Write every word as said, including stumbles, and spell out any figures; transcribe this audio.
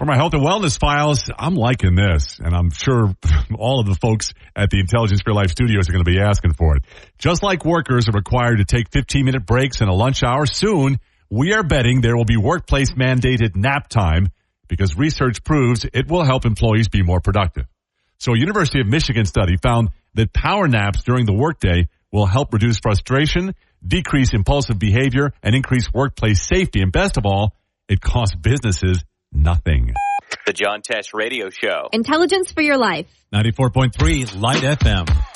For my health and wellness files, I'm liking this, and I'm sure all of the folks at the Intelligence for Your Life studios are going to be asking for it. Just like workers are required to take fifteen-minute breaks and a lunch hour, soon we are betting there will be workplace-mandated nap time because research proves it will help employees be more productive. So a University of Michigan study found that power naps during the workday will help reduce frustration, decrease impulsive behavior, and increase workplace safety. And best of all, it costs businesses nothing. The John Tesh Radio Show. Intelligence for your life. ninety-four point three Light F M.